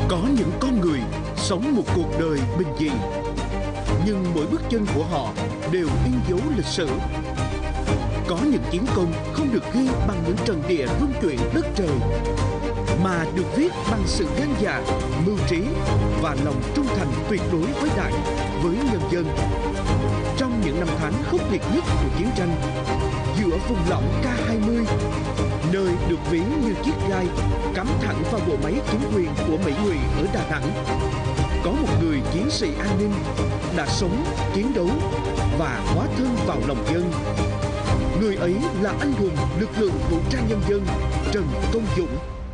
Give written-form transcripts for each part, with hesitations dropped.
Có những con người sống một cuộc đời bình dị, nhưng mỗi bước chân của họ đều in dấu lịch sử. Có những chiến công không được ghi bằng những trận địa rung chuyển đất trời, mà được viết bằng sự gan dạ, mưu trí và lòng trung thành tuyệt đối với Đảng, với nhân dân. Trong những năm tháng khốc liệt nhất của chiến tranh, giữa vùng lõm K20, nơi được ví như chiếc gai cắm thẳng vào bộ máy chính quyền của Mỹ Ngụy ở Đà Nẵng, có một người chiến sĩ an ninh đã sống, chiến đấu và hóa thân vào lòng dân. Người ấy là anh hùng lực lượng vũ trang nhân dân Trần Công Dũng.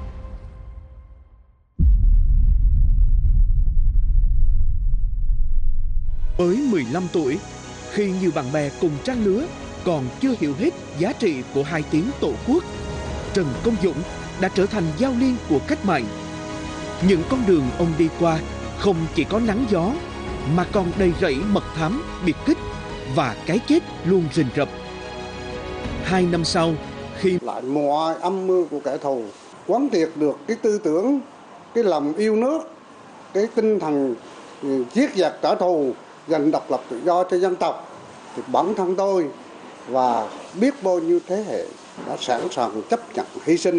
Mới 15 tuổi, khi nhiều bạn bè cùng trang lứa còn chưa hiểu hết giá trị của hai tiếng Tổ quốc, Trần Công Dũng đã trở thành giao liên của cách mạng. Những con đường ông đi qua không chỉ có nắng gió, mà còn đầy rẫy mật thám, biệt kích và cái chết luôn rình rập. 2 năm sau, khi lại mọi âm mưu của kẻ thù, quán triệt được cái tư tưởng, cái lòng yêu nước, cái tinh thần giết giặc trả thù, giành độc lập tự do cho dân tộc, thì bản thân tôi và biết bao nhiêu thế hệ đã sẵn sàng chấp nhận hy sinh.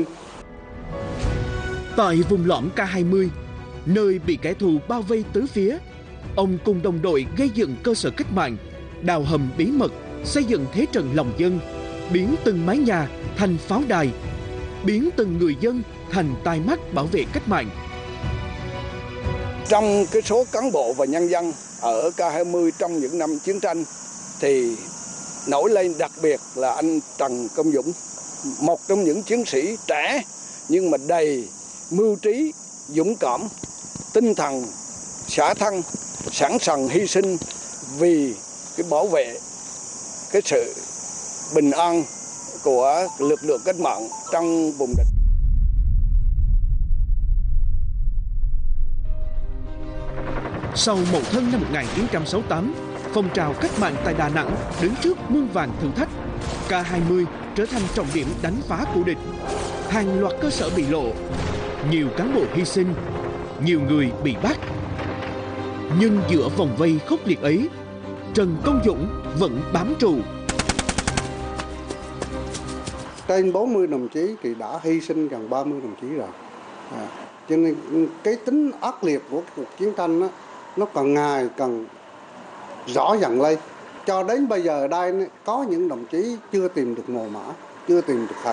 Tại vùng lõm K20, nơi bị kẻ thù bao vây tứ phía, ông cùng đồng đội gây dựng cơ sở cách mạng, đào hầm bí mật, xây dựng thế trận lòng dân, biến từng mái nhà thành pháo đài, biến từng người dân thành tai mắt bảo vệ cách mạng. Trong cái số cán bộ và nhân dân ở K20 trong những năm chiến tranh thì nổi lên đặc biệt là anh Trần Công Dũng, một trong những chiến sĩ trẻ nhưng mà đầy mưu trí, dũng cảm, tinh thần xả thân, sẵn sàng hy sinh vì cái bảo vệ cái sự bình an của lực lượng cách mạng trong vùng địch. Sau Mậu Thân năm 1968, phong trào cách mạng tại Đà Nẵng đứng trước muôn vàn thử thách. K20 trở thành trọng điểm đánh phá của địch. Hàng loạt cơ sở bị lộ, nhiều cán bộ hy sinh, nhiều người bị bắt. Nhưng giữa vòng vây khốc liệt ấy, Trần Công Dũng vẫn bám trụ. Trên 40 đồng chí thì đã hy sinh gần 30 đồng chí rồi. Cho nên cái tính ác liệt của cuộc chiến tranh đó, nó càng ngày càng rõ dần lên. Cho đến bây giờ ở đây có những đồng chí chưa tìm được mồ mả, chưa tìm được